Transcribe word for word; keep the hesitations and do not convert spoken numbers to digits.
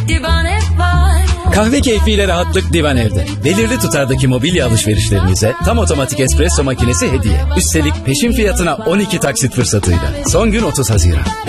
Divan Ev var. Kahve keyfiyle rahatlık Divan Ev'de. Belirli tutardaki mobilya alışverişlerinize tam otomatik espresso makinesi hediye. Üstelik peşin fiyatına on iki taksit fırsatıyla. Son gün otuz Haziran.